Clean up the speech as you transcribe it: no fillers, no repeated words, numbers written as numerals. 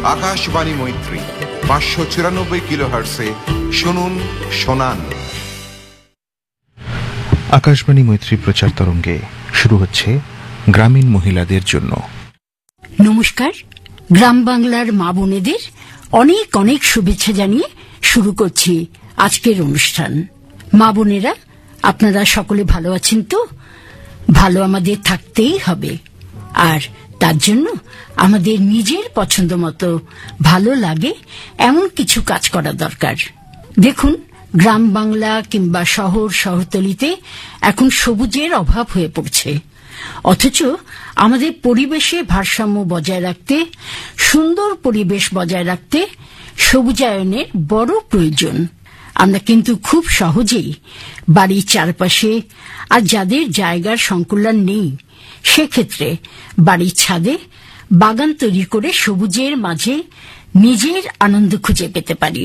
আকাশবাণী মৈত্রী 594 কিলোহার্টজে শুনুন শোনান। আকাশবাণী মৈত্রী প্রচার তরঙ্গে শুরু হচ্ছে গ্রামীণ মহিলাদের জন্য। নমস্কার, গ্রাম বাংলার মা বোনেদের অনেক অনেক শুভেচ্ছা জানিয়ে শুরু করছি আজকের অনুষ্ঠান। মা বোনেরা, আপনারা সকলে ভালো আছেন তো? ভালো আমাদের থাকতেই হবে, আর তার জন্য আমাদের নিজের পছন্দ মতো ভালো লাগে এমন কিছু কাজ করা দরকার। দেখুন, গ্রাম বাংলা কিংবা শহর শহরতলিতে এখন সবুজের অভাব হয়ে পড়ছে, অথচ আমাদের পরিবেশে ভারসাম্য বজায় রাখতে, সুন্দর পরিবেশ বজায় রাখতে সবুজায়নের বড় প্রয়োজন। আমরা কিন্তু খুব সহজেই বাড়ির চারপাশে, আর যাদের জায়গার সংকুলান নেই সেক্ষেত্রে বাড়ির ছাদে বাগান তৈরি করে সবুজের মাঝে নিজের আনন্দ খুঁজে পেতে পারি।